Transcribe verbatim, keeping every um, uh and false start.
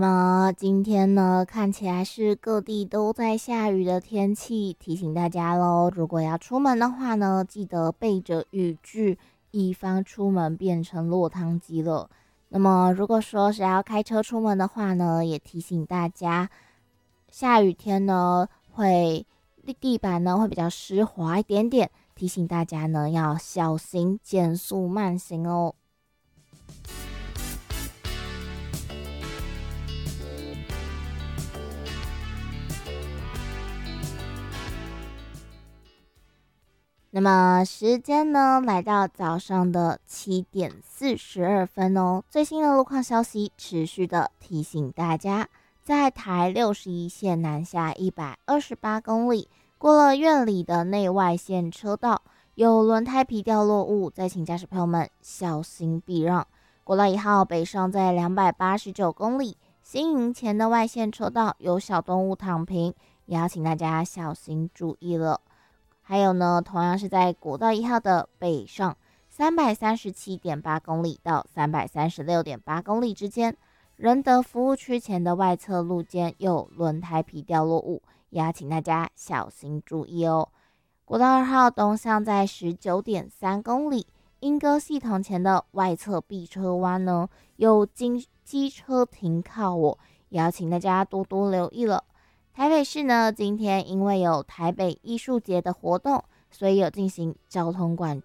那么今天呢，看起来是各地都在下雨的天气，提醒大家喽，如果要出门的话呢，记得备着雨具，以防出门变成落汤鸡了。那么如果说是要开车出门的话呢，也提醒大家，下雨天呢会地板呢会比较湿滑一点点，提醒大家呢要小心减速慢行哦。那么时间呢，来到早上的七点四十二分哦。最新的路况消息，持续的提醒大家，在台六十一线南下一百二十八公里，过了院里的内外线车道，有轮胎皮掉落物，再请驾驶朋友们小心避让。国道一号北上在两百八十九公里，新营前的外线车道有小动物躺平，也要请大家小心注意了。还有呢，同样是在国道一号的北上三百三十七点八公里到三百三十六点八公里之间，仁德服务区前的外侧路肩有轮胎皮掉落物，也要请大家小心注意哦。国道二号东向在十九点三公里，莺歌系统前的外侧避车弯呢，有经机车停靠哦，也要请大家多多留意了。台北市呢，今天因为有台北艺术节的活动，所以有进行交通管